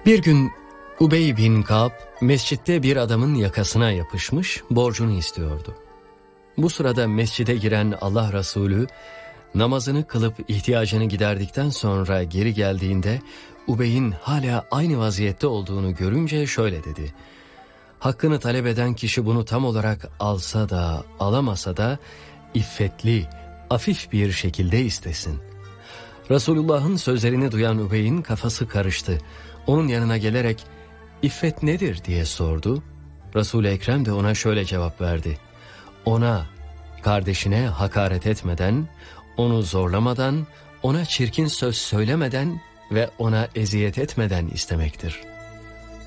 Bir gün Ubey bin Ka'b mescitte bir adamın yakasına yapışmış, borcunu istiyordu. Bu sırada mescide giren Allah Resulü namazını kılıp ihtiyacını giderdikten sonra geri geldiğinde Ubey'in hala aynı vaziyette olduğunu görünce şöyle dedi: "Hakkını talep eden kişi bunu tam olarak alsa da alamasa da iffetli, afif bir şekilde istesin." Resulullah'ın sözlerini duyan Ubey'in kafası karıştı. Onun yanına gelerek "İffet nedir?" diye sordu. Resul-i Ekrem de ona şöyle cevap verdi: "Ona, kardeşine hakaret etmeden, onu zorlamadan, ona çirkin söz söylemeden ve ona eziyet etmeden istemektir."